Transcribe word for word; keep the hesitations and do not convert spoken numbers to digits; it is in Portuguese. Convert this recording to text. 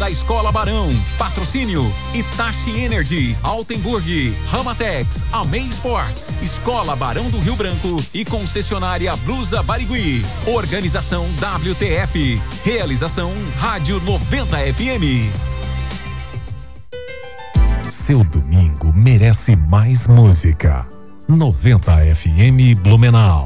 da Escola Barão. Patrocínio Itachi Energy, Altenburg, Ramatex, Amei Sports, Escola Barão do Rio Branco e concessionária Blusa Barigui. Organização W T F. Realização Rádio noventa F M. Seu domingo merece mais música. noventa F M Blumenau.